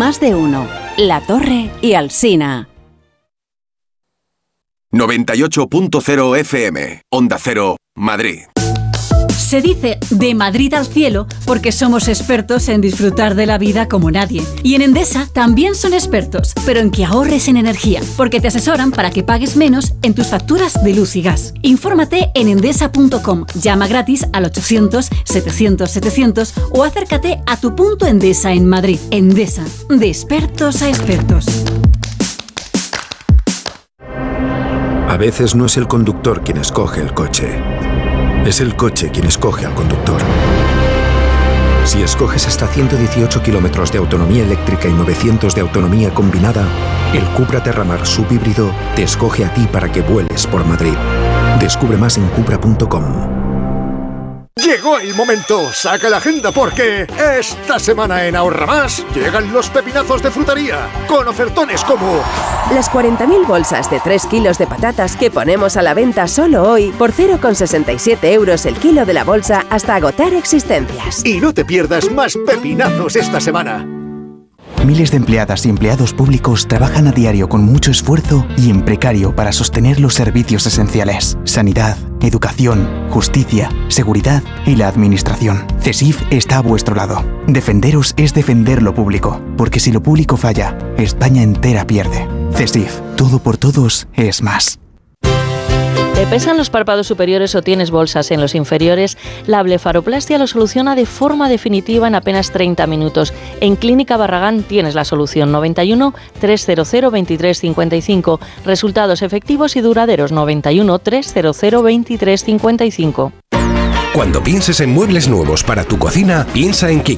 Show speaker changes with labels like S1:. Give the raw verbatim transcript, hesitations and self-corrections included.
S1: Más de uno. La Torre y Alsina.
S2: noventa y ocho punto cero F M. Onda Cero, Madrid.
S3: Se dice de Madrid al cielo porque somos expertos en disfrutar de la vida como nadie. Y en Endesa también son expertos, pero en que ahorres en energía, porque te asesoran para que pagues menos en tus facturas de luz y gas. Infórmate en endesa punto com, llama gratis al ochocientos setecientos setecientos o acércate a tu punto Endesa en Madrid. Endesa, de expertos a expertos.
S4: A veces no es el conductor quien escoge el coche. Es el coche quien escoge al conductor. Si escoges hasta ciento dieciocho kilómetros de autonomía eléctrica y novecientos de autonomía combinada, el Cupra Terramar subhíbrido te escoge a ti para que vueles por Madrid. Descubre más en cupra punto com.
S5: Llegó el momento, saca la agenda porque esta semana en Ahorra Más llegan los pepinazos de frutería con ofertones como
S6: las cuarenta mil bolsas de tres kilos de patatas que ponemos a la venta solo hoy por cero coma sesenta y siete euros el kilo de la bolsa hasta agotar existencias.
S5: Y no te pierdas más pepinazos esta semana.
S7: Miles de empleadas y empleados públicos trabajan a diario con mucho esfuerzo y en precario para sostener los servicios esenciales: sanidad, educación, justicia, seguridad y la administración. CESIF está a vuestro lado. Defenderos es defender lo público, porque si lo público falla, España entera pierde. CESIF, todo por todos es más.
S8: ¿Te pesan los párpados superiores o tienes bolsas en los inferiores? La blefaroplastia lo soluciona de forma definitiva en apenas treinta minutos. En Clínica Barragán tienes la solución. noventa y uno, trescientos veintitrés cincuenta y cinco. Resultados efectivos y duraderos. noventa y uno, trescientos veintitrés cincuenta y cinco.
S9: Cuando pienses en muebles nuevos para tu cocina, piensa en que